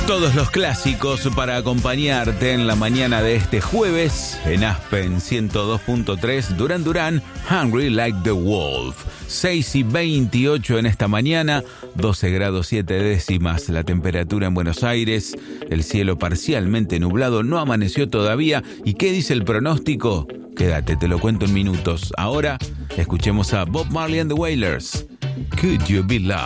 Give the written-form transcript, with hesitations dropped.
Todos los clásicos para acompañarte en la mañana de este jueves en Aspen 102.3, Duran Duran, Hungry Like the Wolf. 6:28 en esta mañana, 12 grados 7 décimas la temperatura en Buenos Aires, el cielo parcialmente nublado, no amaneció todavía. ¿Y qué dice el pronóstico? Quédate, te lo cuento en minutos. Ahora escuchemos a Bob Marley and the Wailers. Could You Be Loved?